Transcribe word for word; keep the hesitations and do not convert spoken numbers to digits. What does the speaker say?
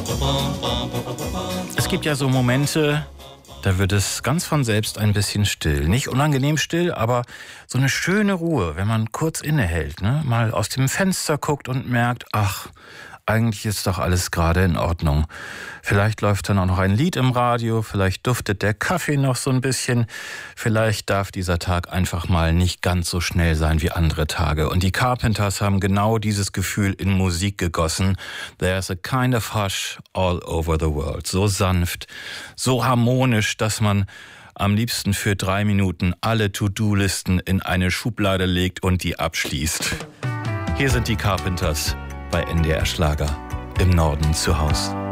Es gibt ja so Momente, da wird es ganz von selbst ein bisschen still. Nicht unangenehm still, aber so eine schöne Ruhe, wenn man kurz innehält, ne? Mal aus dem Fenster guckt und merkt, ach, eigentlich ist doch alles gerade in Ordnung. Vielleicht läuft dann auch noch ein Lied im Radio, vielleicht duftet der Kaffee noch so ein bisschen, vielleicht darf dieser Tag einfach mal nicht ganz so schnell sein wie andere Tage. Und die Carpenters haben genau dieses Gefühl in Musik gegossen. There's a kind of hush all over the world. So sanft, so harmonisch, dass man am liebsten für drei Minuten alle To-Do-Listen in eine Schublade legt und die abschließt. Hier sind die Carpenters bei N D R Schlager im Norden zu Haus.